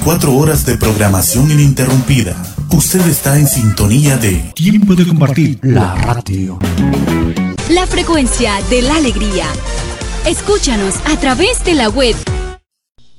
24 horas de programación ininterrumpida. Usted está en sintonía de Tiempo de Compartir, la radio. La frecuencia de la alegría. Escúchanos a través de la web